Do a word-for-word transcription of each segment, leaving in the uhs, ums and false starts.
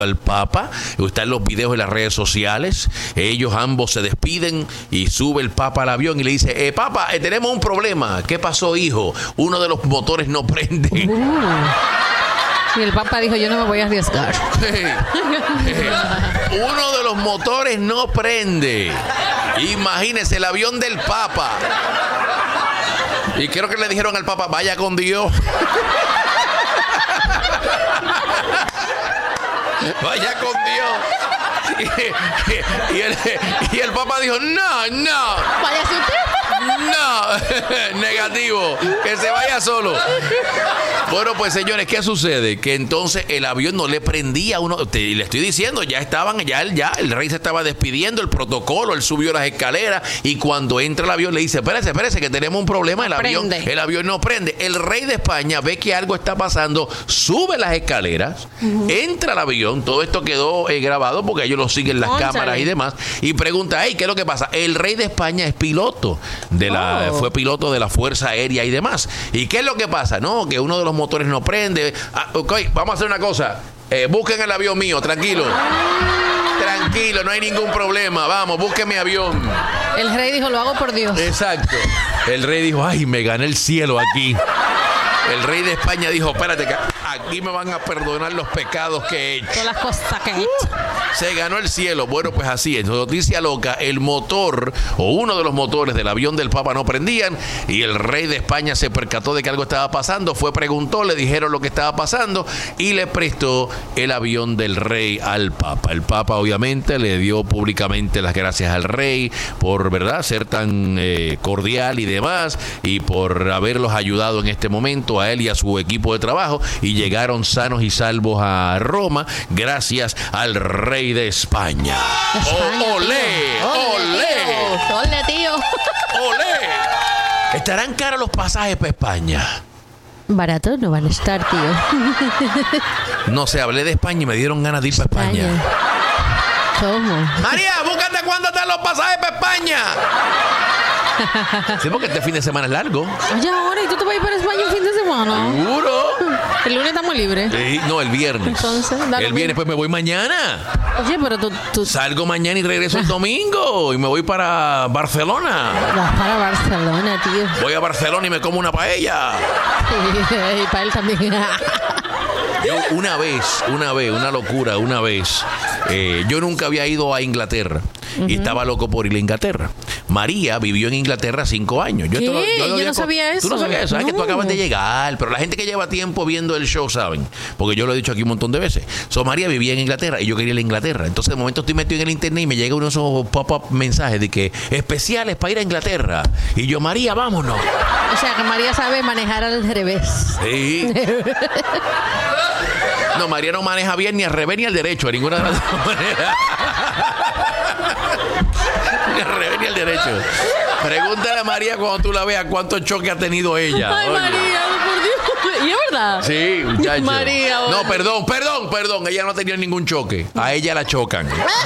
al Papa, están los videos en las redes sociales, ellos ambos se despiden y sube el Papa al avión y le dice, eh, Papa, eh, tenemos un problema. ¿Qué pasó, hijo? Uno de los motores no prende. Uh. Y el Papa dijo, yo no me voy a arriesgar. Eh, eh, uno de los motores no prende. Imagínese, el avión del Papa. Y creo que le dijeron al Papa, vaya con Dios. Vaya con Dios. Y, y, y, el, y el Papa dijo, no, no. Váyase usted. No, negativo, que se vaya solo. Bueno, pues señores, ¿qué sucede? Que entonces el avión no le prendía a uno. Te, le estoy diciendo, ya estaban, ya, ya el rey se estaba despidiendo, el protocolo, él subió las escaleras y cuando entra el avión le dice, espérese, espérese, que tenemos un problema, el avión, el avión no prende. El rey de España ve que algo está pasando, sube las escaleras, uh-huh. entra al avión, todo esto quedó eh, grabado porque ellos lo siguen las Ónchale. cámaras y demás, y pregunta, hey, ¿qué es lo que pasa? El rey de España es piloto. De la, oh. Fue piloto de la Fuerza Aérea y demás. ¿Y qué es lo que pasa? No, que uno de los motores no prende. Ah, ok, vamos a hacer una cosa. Eh, busquen el avión mío, tranquilo. Tranquilo, no hay ningún problema. Vamos, busquen mi avión. El rey dijo, lo hago por Dios. Exacto. El rey dijo, ay, me gané el cielo aquí. El rey de España dijo, espérate, que aquí me van a perdonar los pecados que he hecho. Todas las cosas que he hecho. Se ganó el cielo. Bueno, pues así es. Noticia loca, el motor o uno de los motores del avión del Papa no prendían y el rey de España se percató de que algo estaba pasando. Fue, preguntó, le dijeron lo que estaba pasando y le prestó el avión del rey al Papa. El Papa obviamente le dio públicamente las gracias al rey por, ¿verdad?, ser tan eh, cordial y demás y por haberlos ayudado en este momento a él y a su equipo de trabajo y llegaron sanos y salvos a Roma gracias al rey de España. España ¡Olé! ¡Olé! ¡Olé, ¡Olé, tío! ¡Olé! ¿Estarán caros los pasajes para España? Baratos no van a estar, tío. No sé, hablé de España y me dieron ganas de ir para España. ¿Cómo? María, búscate cuándo están los pasajes para España. Sí, porque este fin de semana es largo. Oye, ahora, ¿y tú te vas a ir para España el fin de semana? ¿Seguro? El lunes estamos libres. Sí, no, el viernes. Entonces, dale. El viernes, pues me voy mañana. Oye, pero tú, tú... Salgo mañana y regreso el domingo. Y me voy para Barcelona. Vas para Barcelona, tío. Voy a Barcelona y me como una paella. Sí, y para él también. Yo una vez, una vez, una locura, una vez, eh, yo nunca había ido a Inglaterra uh-huh. y estaba loco por ir a Inglaterra. María vivió en Inglaterra cinco años. Yo, ¿Qué? Te lo, yo, lo yo no con... sabía eso. Tú no sabías eso, no. Es que tú acabas de llegar, pero la gente que lleva tiempo viendo el show saben, porque yo lo he dicho aquí un montón de veces. So, María vivía en Inglaterra y yo quería ir a Inglaterra. Entonces de momento estoy metido en el internet y me llega uno de esos pop-up mensajes de que especiales para ir a Inglaterra. Y yo, María, vámonos. O sea, que María sabe manejar al revés. Sí. No, María no maneja bien ni al revés ni al derecho, de ninguna de las dos maneras. Ni al revés ni al derecho. Pregúntale a María cuando tú la veas cuántos choques ha tenido ella. Ay, Oye. María, por Dios. ¿Y es verdad? Sí, muchacho. María. No, perdón, perdón, perdón. Ella no tenía ningún choque. A ella la chocan.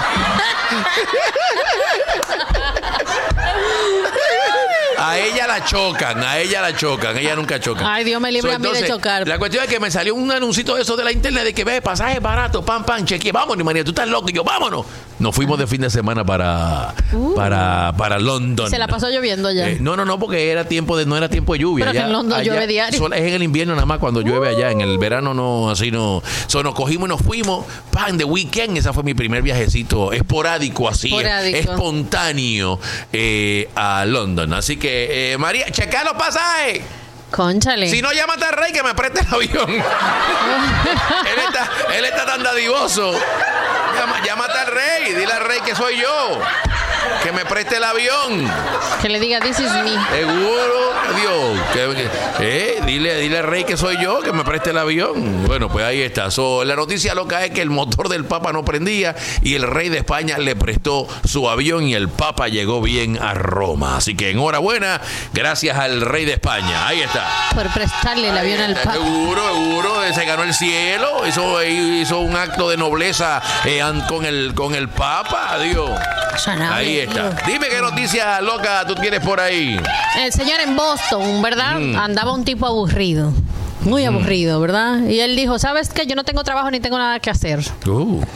A ella la chocan, a ella la chocan, ella nunca choca. Ay, Dios me libre so, a mí de chocar. La cuestión es que me salió un anuncito de eso de la internet de que ve pasajes baratos, pam, pam, cheque, vámonos, María, tú estás loco. Y yo, vámonos. Nos fuimos de fin de semana para uh, para, para London. Se la pasó lloviendo ya. Eh, no, no, no, porque era tiempo de, no era tiempo de lluvia. Pero allá, en London allá, llueve diario. Es en el invierno nada más cuando llueve allá, en el verano no, así no. So, nos cogimos y nos fuimos, pan, de weekend. Esa fue mi primer viajecito esporádico, así, esporádico. espontáneo eh, a London. Así que, eh, María, checa los pasajes. Cónchale. Si no, llámate al rey que me preste el avión. él, está, él está tan dadivoso. Llama, llámate al rey, dile al rey que soy yo, que me preste el avión. Que le diga, this is me. Seguro, Dios. Que, que, eh, dile, dile al rey que soy yo, que me preste el avión. Bueno, pues ahí está. So, la noticia loca es que el motor del Papa no prendía y el rey de España le prestó su avión y el Papa llegó bien a Roma. Así que enhorabuena, gracias al rey de España. Ahí está. Por prestarle el avión al Papa. Seguro, seguro. Se ganó el cielo. Hizo, hizo un acto de nobleza eh, con el, con el Papa. Adiós. Ahí está. Dime qué noticia loca tú tienes por ahí. El señor en Boston, ¿verdad? Mm. Andaba un tipo aburrido. Muy aburrido, ¿verdad? Y él dijo, ¿sabes qué? Yo no tengo trabajo ni tengo nada que hacer. Uh.